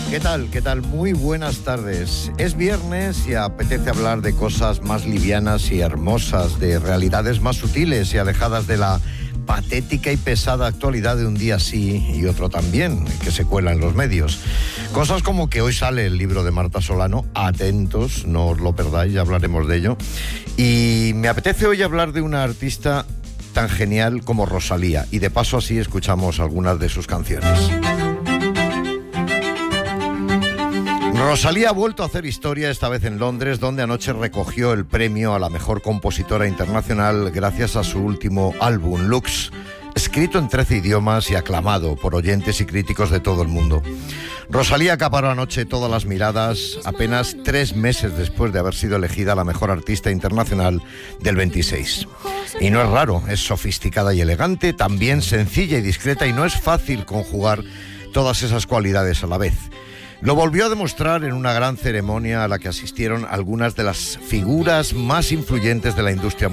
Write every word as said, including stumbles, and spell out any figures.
¿Qué tal? ¿Qué tal? Muy buenas tardes. Es viernes y apetece hablar de cosas más livianas y hermosas, de realidades más sutiles y alejadas de la patética y pesada actualidad de un día sí y otro también, que se cuela en los medios. Cosas como que hoy sale el libro de Marta Solano, atentos, no os lo perdáis, ya hablaremos de ello. Y me apetece hoy hablar de una artista tan genial como Rosalía, y de paso así escuchamos algunas de sus canciones. Rosalía ha vuelto a hacer historia, esta vez en Londres, donde anoche recogió el premio a la mejor compositora internacional gracias a su último álbum, Lux, escrito en trece idiomas y aclamado por oyentes y críticos de todo el mundo. Rosalía acaparó anoche todas las miradas, apenas tres meses después de haber sido elegida la mejor artista internacional del veintiséis. Y no es raro, es sofisticada y elegante, también sencilla y discreta, y no es fácil conjugar todas esas cualidades a la vez. Lo volvió a demostrar en una gran ceremonia a la que asistieron algunas de las figuras más influyentes de la industria